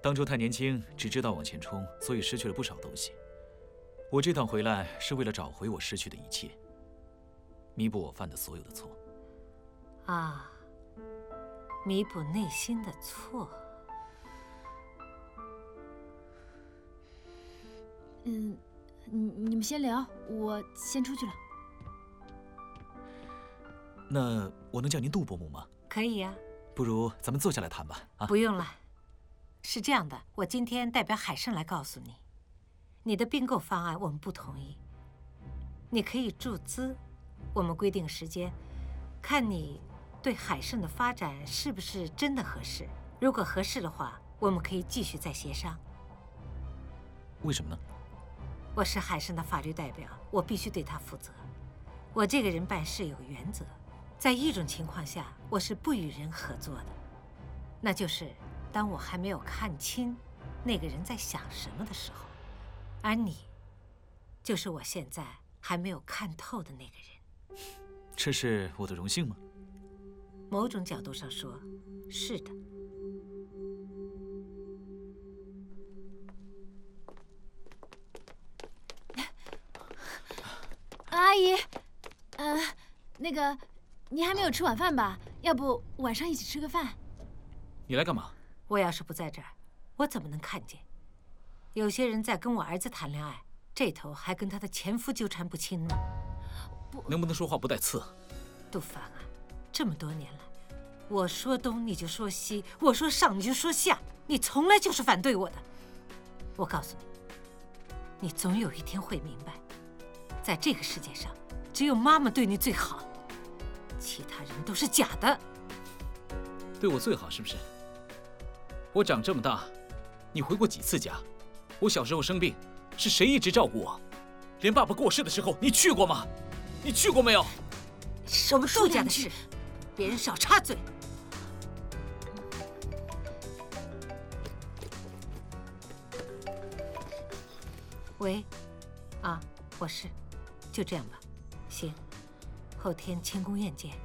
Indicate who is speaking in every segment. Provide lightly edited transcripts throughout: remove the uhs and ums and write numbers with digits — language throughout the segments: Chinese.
Speaker 1: 当初太年轻，只知道往前冲，所以失去了不少东西。我这趟回来是为了找回我失去的一切，弥补我犯的所有的错。
Speaker 2: 啊，弥补内心的错。
Speaker 3: 你们先聊，我先出去了。
Speaker 1: 那我能叫您杜伯母吗？
Speaker 2: 可以呀。
Speaker 1: 不如咱们坐下来谈吧。啊，
Speaker 2: 不用了。是这样的，我今天代表海盛来告诉你，你的并购方案我们不同意。你可以注资，我们规定时间，看你对海盛的发展是不是真的合适。如果合适的话，我们可以继续再协商。
Speaker 1: 为什么呢？
Speaker 2: 我是海盛的法律代表，我必须对他负责。我这个人办事有原则，在一种情况下，我是不与人合作的，那就是当我还没有看清那个人在想什么的时候，而你，就是我现在还没有看透的那个人。
Speaker 1: 这是我的荣幸吗？
Speaker 2: 某种角度上说，是的。
Speaker 3: 阿姨，那个，你还没有吃晚饭吧？要不晚上一起吃个饭？
Speaker 1: 你来干嘛？
Speaker 2: 我要是不在这儿，我怎么能看见？有些人在跟我儿子谈恋爱，这头还跟他的前夫纠缠不清呢。
Speaker 1: 能不能说话不带刺？
Speaker 2: 杜凡啊，这么多年来，我说东你就说西，我说上你就说下，你从来就是反对我的。我告诉你，你总有一天会明白，在这个世界上，只有妈妈对你最好，其他人都是假的。
Speaker 1: 对我最好是不是？我长这么大，你回过几次家？我小时候生病，是谁一直照顾我？连爸爸过世的时候，你去过吗？你去过没有？
Speaker 2: 我们杜家的事，别人少插嘴。喂，啊，我是，就这样吧。行，后天庆功宴见。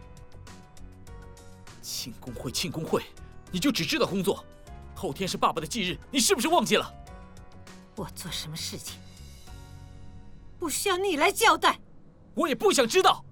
Speaker 1: 庆功会，庆功会，你就只知道工作。后天是爸爸的忌日，你是不是忘记了？
Speaker 2: 我做什么事情，不需要你来交代。
Speaker 1: 我也不想知道。